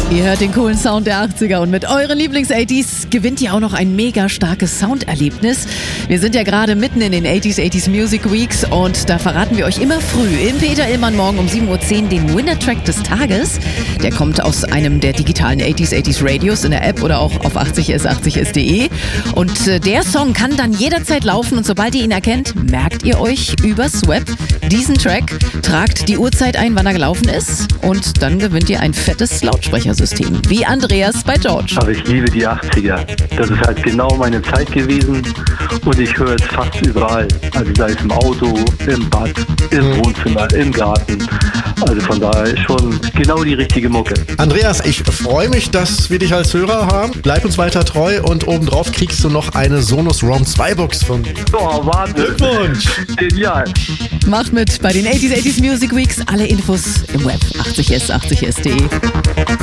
Ihr hört den coolen Sound der 80er und mit euren Lieblings-80s gewinnt ihr auch noch ein mega starkes Sounderlebnis. Wir sind ja gerade mitten in den 80s Music Weeks und da verraten wir euch immer früh im Peter Illmann morgen um 7.10 Uhr den Winner-Track des Tages. Der kommt aus einem der digitalen 80s Radios in der App oder auch auf 80s80s.de. Und der Song kann dann jederzeit laufen und sobald ihr ihn erkennt, merkt ihr euch übers Web diesen Track, tragt die Uhrzeit ein, wann er gelaufen ist und dann gewinnt ihr ein fettes Lautsprechersystem. Wie Andreas bei George. Aber ich liebe die 80er. Das ist halt genau meine Zeit gewesen und ich höre es fast überall. Also sei es im Auto, im Bad, im Wohnzimmer, im Garten. Also von daher ist schon genau die richtige Mucke. Andreas, ich freue mich, dass wir dich als Hörer haben. Bleib uns weiter treu und obendrauf kriegst du noch eine Sonos Roam 2 Box von mir. Oh, Wahnsinn. Glückwunsch. Genial. Macht mit bei den 80s Music Weeks. Alle Infos im Web 80s80s.de.